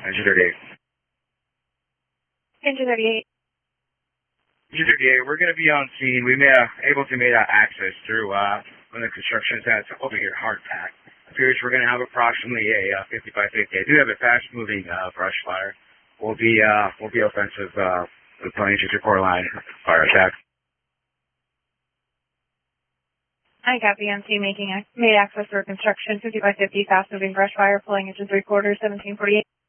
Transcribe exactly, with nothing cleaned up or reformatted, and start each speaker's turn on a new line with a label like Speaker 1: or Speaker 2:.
Speaker 1: Engine thirty-eight.
Speaker 2: Engine thirty-eight.
Speaker 1: Engine thirty-eight, we're going to be on scene. We may have able to make that access through uh, one of the construction sites over here, Hardtack. Appears we're going to have approximately a uh, fifty-five fifty. I do have a fast-moving uh, brush fire. We'll be uh, we'll be offensive uh, with planes to core line fire attack.
Speaker 2: I copy. M C making made access for construction. fifty-five fifty, fast-moving brush fire, pulling engine three quarters, seventeen forty-eight.